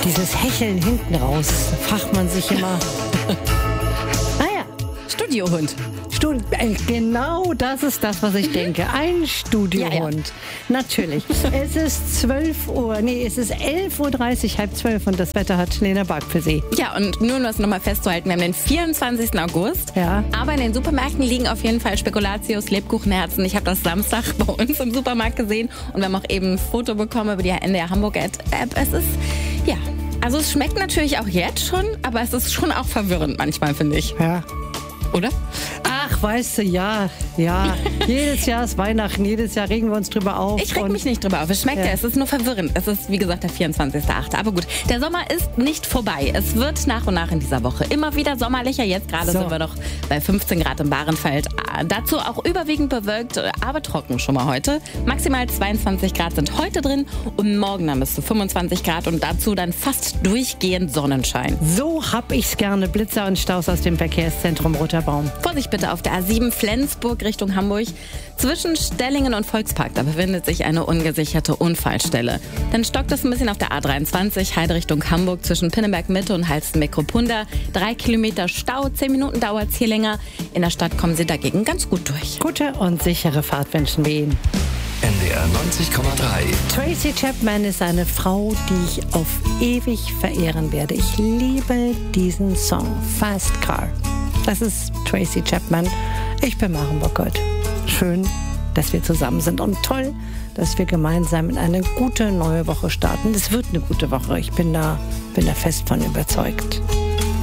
Dieses Hecheln hinten raus, fragt man sich immer. Naja, Studiohund. Genau das ist das, was ich denke. Ein Studiohund. Ja. Natürlich. Es ist 11:30 Uhr, halb 12 und das Wetter hat Lena Bark für Sie. Ja, und nur um das nochmal festzuhalten, wir haben den 24. August. Ja. Aber in den Supermärkten liegen auf jeden Fall Spekulatius, Lebkuchenherzen. Ich habe das Samstag bei uns im Supermarkt gesehen und wir haben auch eben ein Foto bekommen über die NDR Hamburg-App. Es ist, ja, also es schmeckt natürlich auch jetzt schon, aber es ist schon auch verwirrend manchmal, finde ich. Ja. Oder? Ach, weißt du, ja. Jedes Jahr ist Weihnachten, jedes Jahr regen wir uns drüber auf. Ich reg mich nicht drüber auf. Es schmeckt ja, es ist nur verwirrend. Es ist, wie gesagt, der 24.8. Aber gut, der Sommer ist nicht vorbei. Es wird nach und nach in dieser Woche immer wieder sommerlicher. Jetzt gerade sind wir noch bei 15 Grad im Bahrenfeld. Dazu auch überwiegend bewölkt, aber trocken schon mal heute. Maximal 22 Grad sind heute drin und morgen dann bis zu 25 Grad und dazu dann fast durchgehend Sonnenschein. So hab ich's gerne. Blitzer und Staus aus dem Verkehrszentrum Roter Baum. Vorsicht bitte auf der A7 Flensburg Richtung Hamburg. Zwischen Stellingen und Volkspark, da befindet sich eine ungesicherte Unfallstelle. Dann stockt es ein bisschen auf der A23 Heide Richtung Hamburg zwischen Pinneberg Mitte und Halstenbek-Ruppunda. 3 Kilometer Stau, 10 Minuten dauert es hier länger. In der Stadt kommen Sie dagegen ganz gut durch. Gute und sichere Fahrt wünschen wir Ihnen. NDR 90,3. Tracy Chapman ist eine Frau, die ich auf ewig verehren werde. Ich liebe diesen Song, Fast Car. Das ist Tracy Chapman. Ich bin Maren Bockert. Schön, dass wir zusammen sind und toll, dass wir gemeinsam in eine gute neue Woche starten. Es wird eine gute Woche. Ich bin da fest von überzeugt.